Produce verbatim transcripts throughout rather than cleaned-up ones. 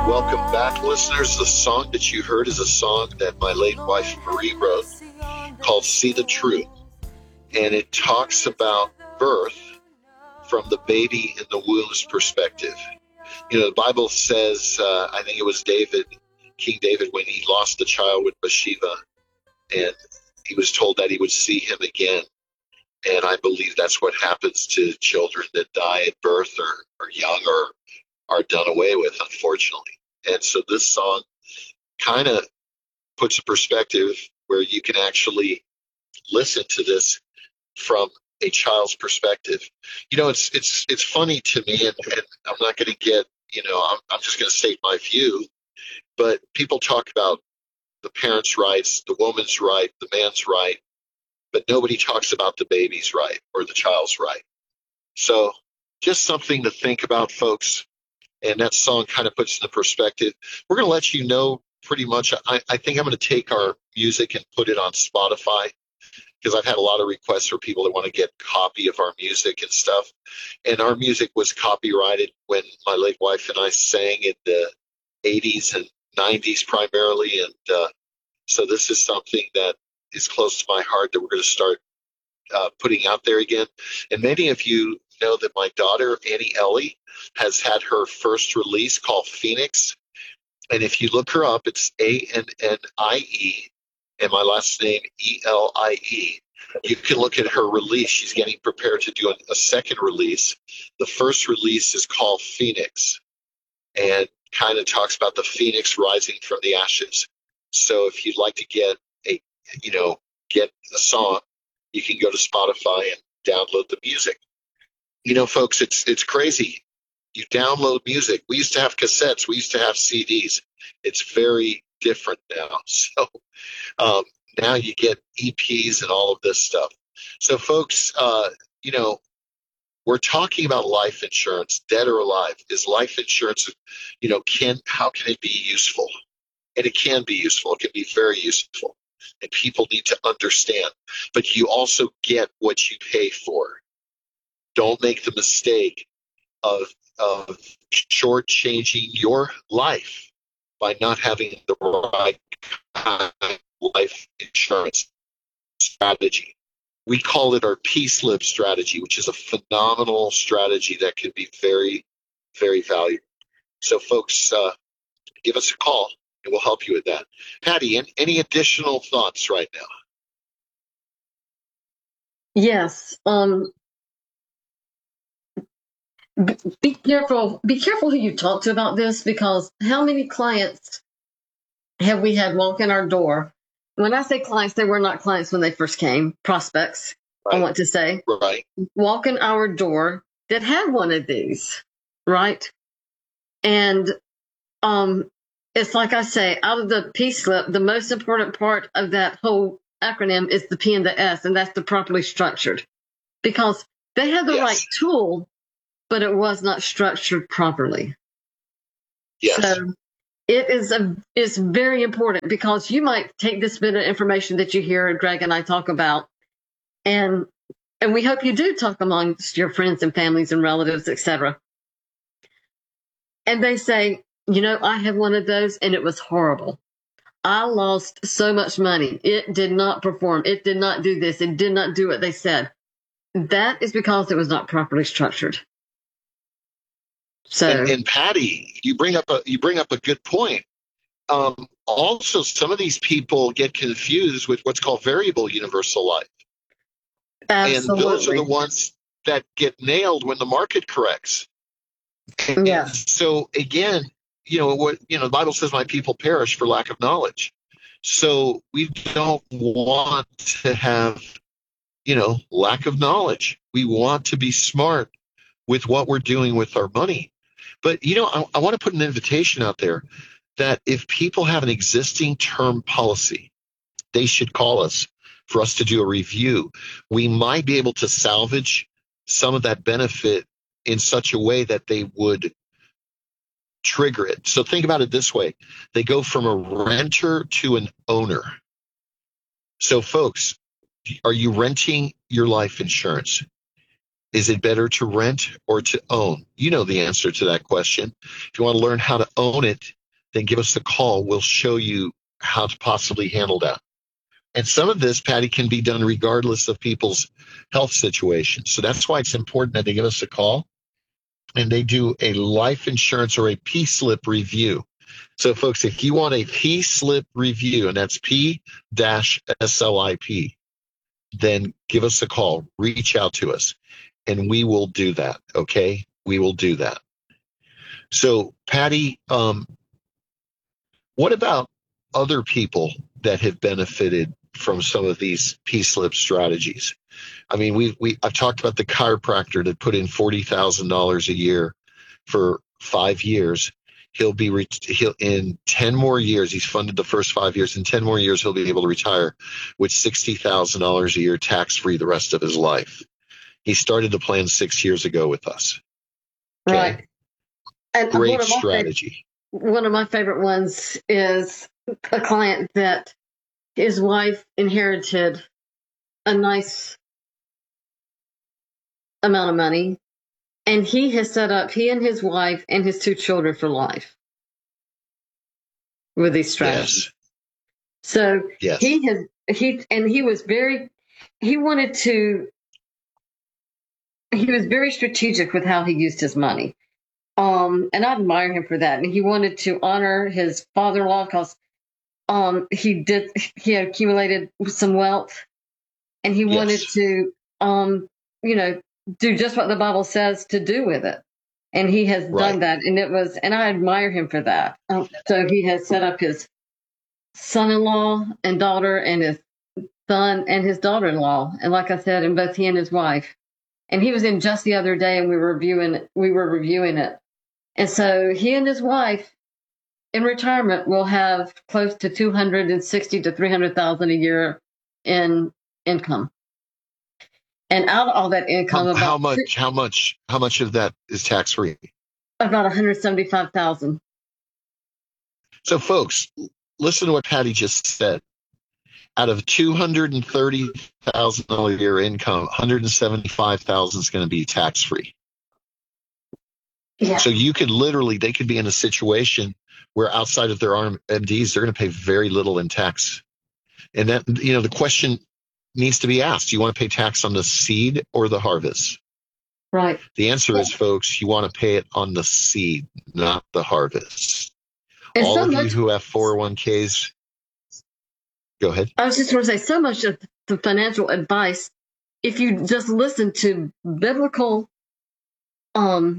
Welcome back, listeners. The song that you heard is a song that my late wife Marie wrote called See the Truth. And it talks about birth from the baby in the womb's perspective. You know, the Bible says, uh, I think it was David, King David, when he lost the child with Bathsheba, and he was told that he would see him again. And I believe that's what happens to children that die at birth or are young or are done away with, unfortunately. And so this song kind of puts a perspective where you can actually listen to this from a child's perspective. You know, it's it's it's funny to me, and, and I'm not going to get, you know, I'm, I'm just going to state my view, but people talk about the parents' rights, the woman's right, the man's right, but nobody talks about the baby's right or the child's right. So just something to think about, folks. And that song kind of puts in the perspective. We're going to let you know pretty much. I, I think I'm going to take our music and put it on Spotify, because I've had a lot of requests for people that want to get a copy of our music and stuff. And our music was copyrighted when my late wife and I sang in the eighties and nineties primarily. And uh, so this is something that is close to my heart that we're going to start uh, putting out there again. And many of you know that my daughter, Annie Ellie, has had her first release called Phoenix. And if you look her up, it's A N N I E and my last name E L I E. You can look at her release. She's getting prepared to do a, a second release. The first release is called Phoenix and kind of talks about the phoenix rising from the ashes. So if you'd like to get a, you know, get a song, you can go to Spotify and download the music. You know, folks, it's it's crazy. You download music. We used to have cassettes. We used to have C Ds. It's very different now. So um, now you get E Ps and all of this stuff. So, folks, uh, you know, we're talking about life insurance, dead or alive. Is life insurance, you know, can how can it be useful? And it can be useful. It can be very useful. And people need to understand. But you also get what you pay for. Don't make the mistake of of shortchanging your life by not having the right kind of life insurance strategy. We call it our P-slip strategy, which is a phenomenal strategy that can be very, very valuable. So, folks, uh, give us a call, and we'll help you with that. Patty, any additional thoughts right now? Yes. Um, be careful. Be careful who you talk to about this, because how many clients have we had walk in our door? When I say clients, they were not clients when they first came, prospects, right. I want to say. Right. Walk in our door that had one of these, right? And um, it's like I say, out of the P-slip, the most important part of that whole acronym is the P and the S, and that's the properly structured. Because they had the yes. right tool, but it was not structured properly. Yes. So it is a is very important, because you might take this bit of information that you hear Greg and I talk about, and and we hope you do talk amongst your friends and families and relatives, et cetera. And they say, you know, I have one of those and it was horrible. I lost so much money. It did not perform. It did not do this. It did not do what they said. That is because it was not properly structured. So, and, and Patty, you bring up a you bring up a good point. Um, also, some of these people get confused with what's called variable universal life. Absolutely. And those are the ones that get nailed when the market corrects. And yeah. So again, you know what you know, the Bible says, "My people perish for lack of knowledge." So we don't want to have, you know, lack of knowledge. We want to be smart with what we're doing with our money. But, you know, I, I want to put an invitation out there that if people have an existing term policy, they should call us for us to do a review. We might be able to salvage some of that benefit in such a way that they would trigger it. So think about it this way. They go from a renter to an owner. So, folks, are you renting your life insurance? Is it better to rent or to own? You know the answer to that question. If you want to learn how to own it, then give us a call. We'll show you how to possibly handle that. And some of this, Patty, can be done regardless of people's health situation. So that's why it's important that they give us a call and they do a life insurance or a P-slip review. So, folks, if you want a P-slip review, and that's P S L I P, then give us a call. Reach out to us, and we will do that, okay? We will do that. So, Patty, um, what about other people that have benefited from some of these P-slip strategies? I mean, we we I've talked about the chiropractor that put in forty thousand dollars a year for five years. He'll be re- he'll in ten more years. He's funded the first five years. In ten more years, he'll be able to retire with sixty thousand dollars a year, tax free, the rest of his life. He started the plan six years ago with us. Okay? Right. And great one of strategy. Favorite, one of my favorite ones is a client that his wife inherited a nice amount of money. And he has set up, he and his wife and his two children for life with these strategies. Yes. So yes. he has, he, and he was very, he wanted to, he was very strategic with how he used his money. Um, and I admire him for that. And he wanted to honor his father-in-law because um, he did, he had accumulated some wealth and he yes. wanted to, um, you know, do just what the Bible says to do with it. And he has right. done that. And it was, and I admire him for that. Um, so he has set up his son-in-law and daughter and his son and his daughter-in-law. And like I said, and both he and his wife. And he was in just the other day and we were reviewing, we were reviewing it. And so he and his wife in retirement will have close to two hundred sixty to three hundred thousand a year in income. And out of all that income, how, about how much, how much, how much of that is tax free? About one hundred seventy-five thousand. So, folks, listen to what Patty just said. Out of two hundred thirty thousand dollars a year income, one hundred seventy-five thousand dollars is going to be tax free. Yeah. So you could literally, they could be in a situation where outside of their R M Ds, they're going to pay very little in tax. And that, you know, the question needs to be asked. Do you want to pay tax on the seed or the harvest? Right. The answer is, folks, you want to pay it on the seed, not the harvest. And all so of much, you who have four oh one Ks, go ahead. I was just going to say, so much of the financial advice, if you just listen to biblical um,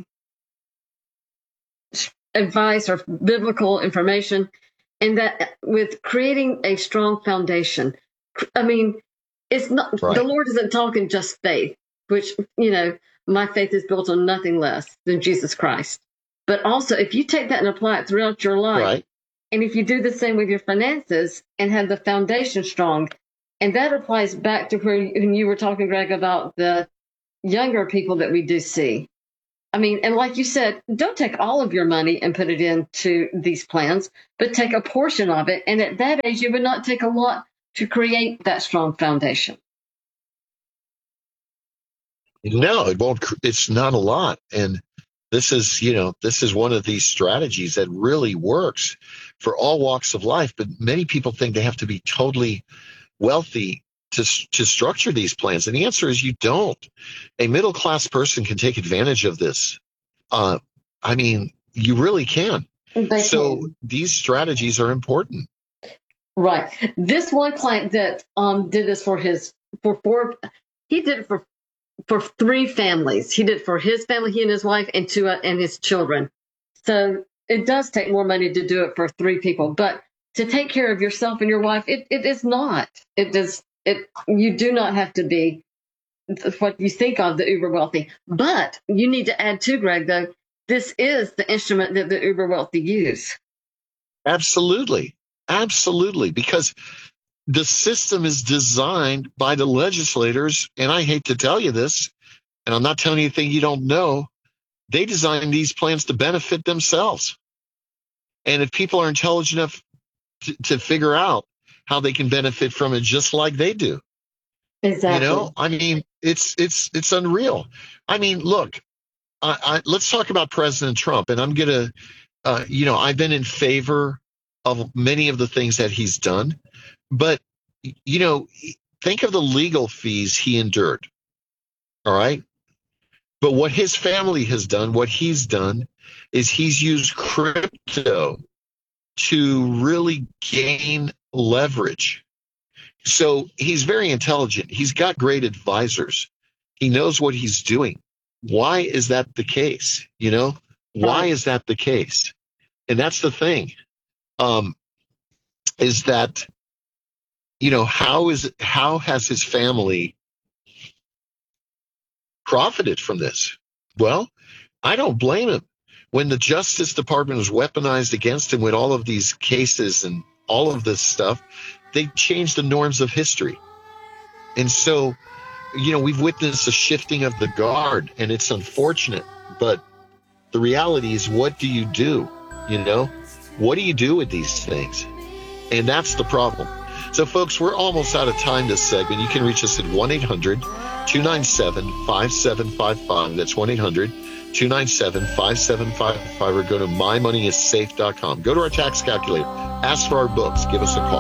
advice or biblical information, and that with creating a strong foundation, I mean, it's not, right. The Lord isn't talking just faith, which, you know, my faith is built on nothing less than Jesus Christ. But also, if you take that and apply it throughout your life, right. And if you do the same with your finances and have the foundation strong, and that applies back to where you, when you were talking, Greg, about the younger people that we do see. I mean, and like you said, don't take all of your money and put it into these plans, but take a portion of it. And at that age, you would not take a lot to create that strong foundation. No, it won't. It's not a lot. And this is, you know, this is one of these strategies that really works for all walks of life. But many people think they have to be totally wealthy to to structure these plans. And the answer is you don't. A middle-class person can take advantage of this. Uh, I mean, you really can. They so can. These strategies are important. Right. This one client that um did this for his for four, he did it for for three families. He did it for his family, he and his wife, and two uh, and his children. So it does take more money to do it for three people, but to take care of yourself and your wife, it, it is not. It does. It you do not have to be what you think of the uber wealthy, but you need to add to, Greg, though, this is the instrument that the uber wealthy use. Absolutely. Absolutely. Because the system is designed by the legislators, and I hate to tell you this, and I'm not telling you anything you don't know, they designed these plans to benefit themselves. And if people are intelligent enough to, to figure out how they can benefit from it just like they do. Exactly. You know, I mean, It's it's it's unreal. I mean, look, I, I, let's talk about President Trump. And I'm gonna, uh, you know, I've been in favor of many of the things that he's done, but you know, think of the legal fees he endured. All right. But what his family has done, what he's done, is he's used crypto to really gain leverage. So he's very intelligent. He's got great advisors. He knows what he's doing. Why is that the case? You know, why Right. is that the case? And that's the thing, um, is that, you know, how is how has his family profited from this? Well, I don't blame him. When the Justice Department was weaponized against him with all of these cases and all of this stuff, they changed the norms of history. And so, you know, we've witnessed a shifting of the guard, and it's unfortunate. But the reality is, what do you do? You know, what do you do with these things? And that's the problem. So, folks, we're almost out of time this segment. You can reach us at one eight hundred two nine seven five seven five five. That's one eight hundred two nine seven five seven five five, or go to my money is safe dot com. Go to our tax calculator. Ask for our books. Give us a call.